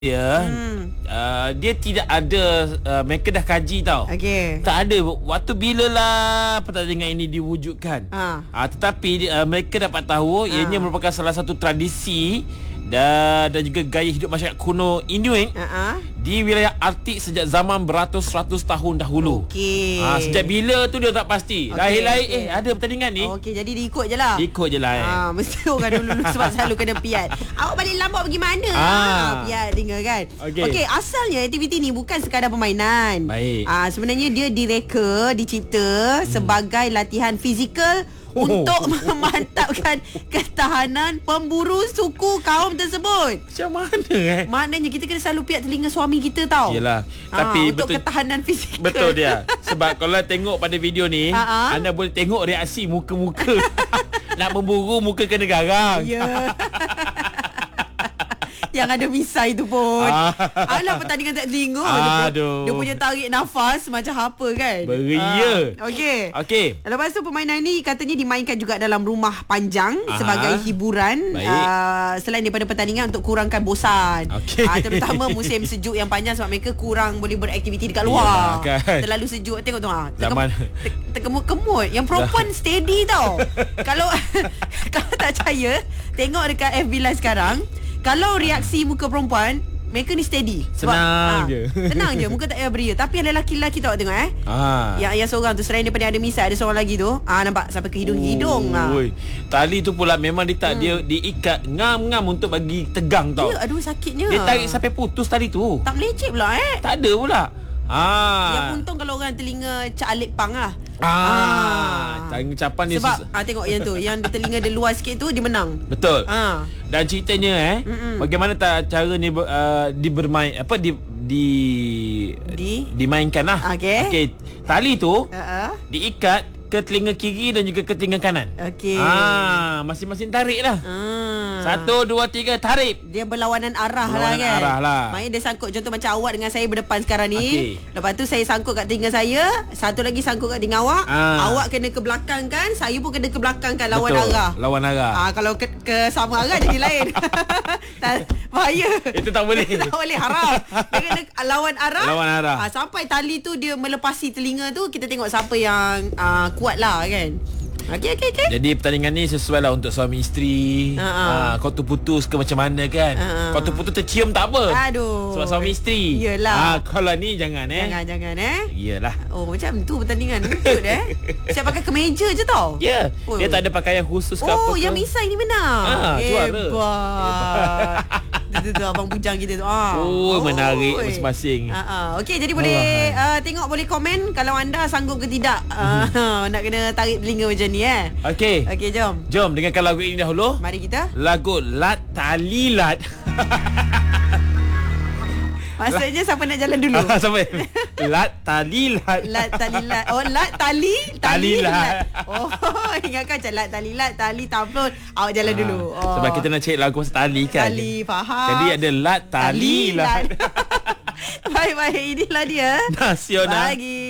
dia dia tidak ada mereka dah kaji tau. Okey. Tak ada waktu bilalah pertandingan ini diwujudkan. Tetapi mereka dapat tahu ianya merupakan salah satu tradisi dan juga gaya hidup masyarakat kuno Inuit di wilayah Arktik sejak zaman beratus-ratus tahun dahulu. Okey. Sejak bila tu dia tak pasti. Lahir-lahir ada pertandingan ni. Okey, jadi diikut je lah. Ikut je lah. Mesti orang dulu sebab selalu kena piat. Awak balik lambat pergi mana? Piat tinggal kan. Okey, asalnya aktiviti ni bukan sekadar permainan. Baik. Sebenarnya dia direka, dicipta sebagai latihan fizikal untuk memantapkan ketahanan pemburu suku kaum tersebut. Macam mana Maknanya kita kena selalu piat telinga suami kita tau. Yelah. Tapi untuk betul, ketahanan fizikal. betul dia. Sebab kalau tengok pada video ni, anda boleh tengok reaksi muka-muka. Nak memburu, muka kena garang. Ya. Yang ada misai tu pun. Alah, pertandingan tak telinga. Dia punya tarik nafas macam apa kan. Beria. Okey. Lepas tu permainan ni katanya dimainkan juga dalam rumah panjang sebagai hiburan. Selain daripada pertandingan untuk kurangkan bosan. Terutama musim sejuk yang panjang sebab mereka kurang boleh beraktiviti dekat luar. Kan. Terlalu sejuk. Tengok tu terkemut-kemut. Yang perempuan steady tau. Kalau tak percaya, tengok dekat FB Live sekarang. Kalau reaksi muka perempuan, mereka ni steady. Senang je. Tenang je, muka tak payah beria. Tapi yang lelaki-lelaki tu awak tengok Yang seorang tu, selain daripada ada misai, ada seorang lagi tu. Nampak sampai ke hidung-hidung. Tali tu pula memang dia diikat ngam-ngam untuk bagi tegang tau. Ya, aduh sakitnya. Dia tarik sampai putus tali tu. Tak meleceh pula Tak ada pula. Yang untung kalau orang telinga Cak Alik Pang lah. Ucapan dia sebab tengok yang tu, yang telinga dia luar sikit tu, dia menang. Betul. Dan ceritanya bagaimana cara ni dibermain dimainkan lah. Okey. Tali tu diikat ke telinga kiri dan juga ke telinga kanan. Okey. Masing-masing tarik lah. 1, 2, 3 tarik. Dia berlawanan arah berlawanan lah kan. Arah lah. Maknanya dia sangkut, contoh macam awak dengan saya berdepan sekarang ni. Lepas tu saya sangkut kat telinga saya, satu lagi sangkut kat telinga awak. Awak kena ke belakang kan, saya pun kena ke belakang kan, lawan arah. Lawan arah. Kalau ke sama arah jadi lain. Bahaya. Itu tak boleh. Tak boleh, haram. Dia kena lawan arah. Lawan arah. Sampai tali tu dia melepasi telinga tu, kita tengok siapa yang kuat lah kan. Okey. Jadi pertandingan ni sesuai lah untuk suami isteri. Kau tu putus ke macam mana kan. Kau tu putus tercium tak apa. Aduh. Sebab suami isteri. Yelah. Kalau ni jangan Jangan Yelah. Macam tu pertandingan. Cute Siap pakai kemeja je tau. Ya. Dia tak ada pakaian khusus ke apa ke. Yang misai ni menang. Hebat. Tu abang bujang kita tu. Menarik masing-masing. Okey, jadi boleh tengok, boleh komen kalau anda sanggup ke tidak nak kena tarik telinga macam ni Okey, jom dengarkan lagu ini dahulu. Mari kita. Lagu Lat Tali Lat. Maksudnya siapa nak jalan dulu? Siapa? Lat Tali Lat. Lat Tali Lat. Lat Tali Lat. Ingatkan macam Lat Tali Lat, tali tampon. Awak jalan dulu. Sebab kita nak cari lagu pasal tali kan. Tali, faham. Jadi ada Lat Tali Lat. Baik, inilah dia Nasional Pagi